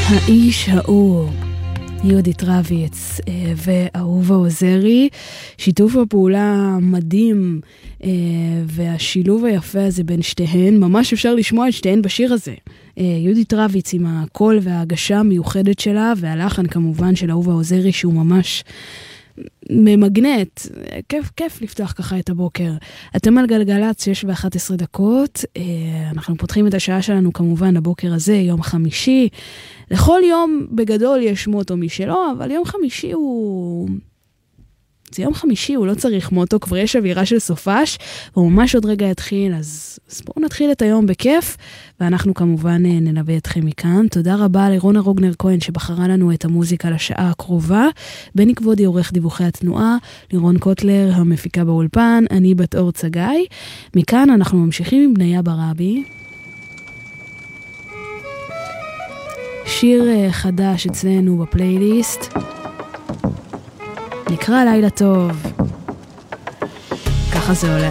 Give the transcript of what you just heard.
האיש האור, יהודית רביץ ואהובה עוזרי, שיתוף הפעולה מדהים והשילוב היפה הזה בין שתיהן, ממש אפשר לשמוע את שתיהן בשיר הזה. יהודית רביץ עם הקול וההגשה המיוחדת שלה, והלחן כמובן של אהובה עוזרי שהוא ממש ממגנט. כיף לפתוח ככה את הבוקר. אתם על גלגלץ 6:11. אנחנו פותחים את השעה שלנו כמובן הבוקר הזה, יום חמישי. לכל יום בגדול יש מוטו משלו, אבל יום חמישי הוא... זה יום חמישי, הוא לא צריך מוטו, כבר יש אווירה של סופש, והוא ממש עוד רגע יתחיל, אז בואו נתחיל את היום בכיף, ואנחנו כמובן נלווה אתכם מכאן. תודה רבה לרונה רוגנר כהן שבחרה לנו את המוזיקה לשעה הקרובה, בני כבודי עורך דיווחי התנועה, לירון קוטלר המפיקה באולפן, אני בת אור צגי. מכאן אנחנו ממשיכים עם בניה ברבי. שיר חדש אצלנו בפלייליסט. נקרא לילה טוב. ככה זה הולך.